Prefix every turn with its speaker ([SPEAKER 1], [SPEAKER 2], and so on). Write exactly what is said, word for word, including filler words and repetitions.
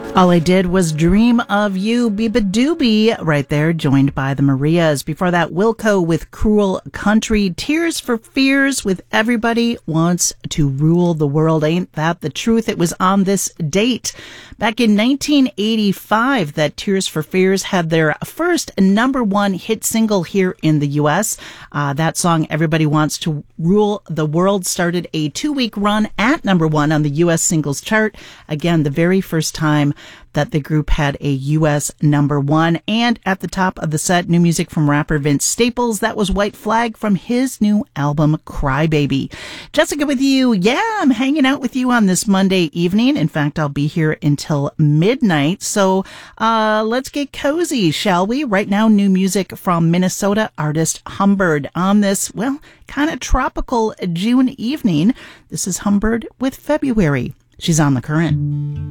[SPEAKER 1] All I did was dream of you, Biba Doobie, right there, joined by the Marias. Before that, Wilco with Cruel Country, Tears for Fears with Everybody Wants to Rule the World. Ain't that the truth? It was on this date back in nineteen eighty-five that Tears for Fears had their first number one hit single here in the U S. Uh, that song, Everybody Wants to Rule the World, started a two-week run at number one on the U S singles chart. Again, the very first time that the group had a U S number one. And at the top of the set, new music from rapper Vince Staples. That was White Flag from his new album, Crybaby. Jessica with you. Yeah, I'm hanging out with you on this Monday evening. In fact, I'll be here until midnight. So uh let's get cozy, shall we? Right now, new music from Minnesota artist Humbird on this, well, kind of tropical June evening. This is Humbird with February. She's on The Current.